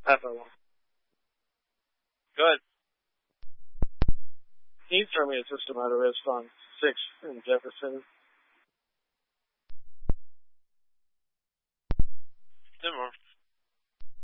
Half hour long. Good. Can you throw me a System Out of Risk on 6 in Jefferson?